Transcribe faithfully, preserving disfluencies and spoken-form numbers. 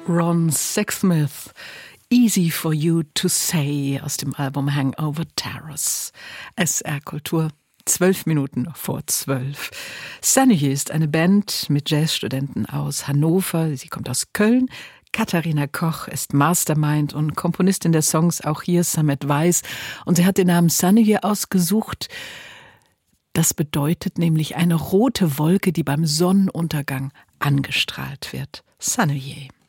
Ron Sexsmith, Easy for You to Say aus dem Album Hangover Terrace. S R Kultur, zwölf Minuten vor zwölf. Sunny ist eine Band mit Jazzstudenten aus Hannover. Sie kommt aus Köln. Katharina Koch ist Mastermind und Komponistin der Songs Auch hier Samet Weiß. Und sie hat den Namen Sunny ausgesucht. Das bedeutet nämlich eine rote Wolke, die beim Sonnenuntergang angestrahlt wird. Sunny.